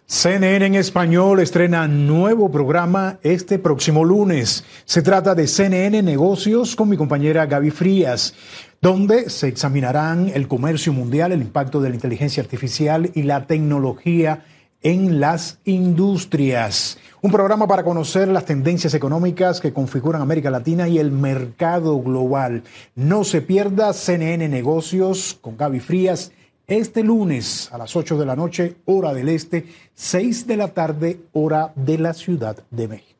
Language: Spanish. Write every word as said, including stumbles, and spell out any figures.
C N N en español estrena nuevo programa este próximo lunes. Se trata de C N N Negocios con mi compañera Gaby Frías, donde se examinarán el comercio mundial, el impacto de la inteligencia artificial y la tecnología en las industrias. Un programa para conocer las tendencias económicas que configuran América Latina y el mercado global. No se pierda C N N Negocios con Gaby Frías este lunes a las ocho de la noche, hora del este, seis de la tarde, hora de la Ciudad de México.